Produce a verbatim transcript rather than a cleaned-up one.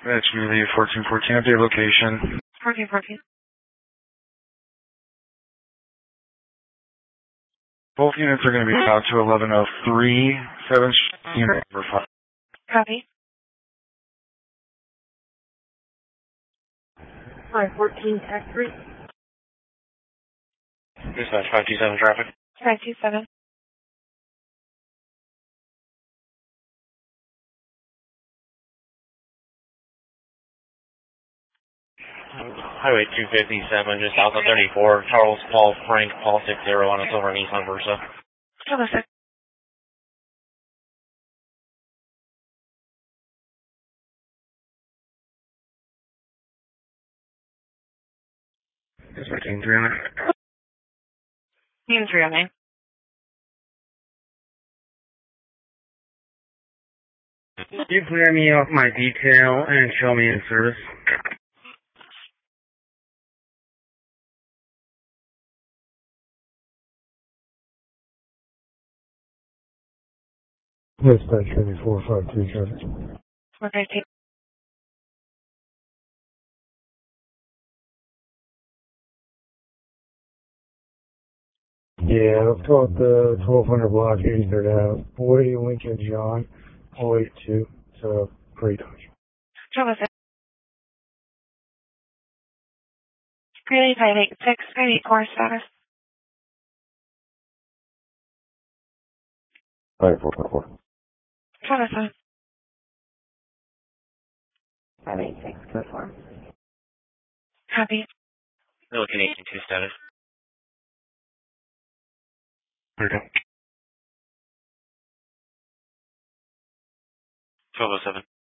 That's really fourteen fourteen at their location. fourteen fourteen. Both units are going to be out to eleven oh three, seven unit number five. Copy. five fourteen, tax three. Dispatch five two seven traffic. five two seven. Highway two fifty-seven, just south of thirty-four. Charles Paul Frank Paul six zero on a silver Nissan Versa. Hold on a sec. Dispatch team three oh nine. Team three oh nine. Can you clear me off my detail and show me in service? Dispatch thirty-four five two traffic. four five two. Yeah, I've got the twelve hundred block eighty-third Ave, Boy, Lincoln, John, oh eight two, so great touch. Hold on a sec. Greeley five eight six, five eight four status. five four four four. Hold on a sec. five eight six, code four. Copy. Middle Canadian two status. Okay. twelve oh seven.